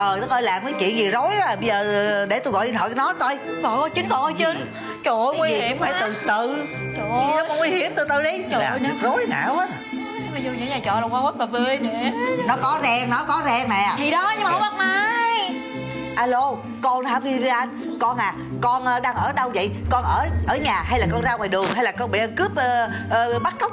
Trời đất ơi, làm cái chuyện gì rối à. Bây giờ để tôi gọi điện thoại cho nó coi. Trời ơi Chính, trời ơi Chính. Trời ơi nguy hiểm phải từ từ. Trời Gì ơi. nó nguy hiểm, từ từ đi. Trời Làm ơi, việc rối não quá. Bây giờ nhà trọ là qua quán cà phê nè. Nó có rèn nè. Thì đó nhưng mà không bắt máy. Alo, con hả Vivian? Con à, con đang ở đâu vậy? Con ở nhà hay là con ra ngoài đường hay là con bị ăn cướp bắt cóc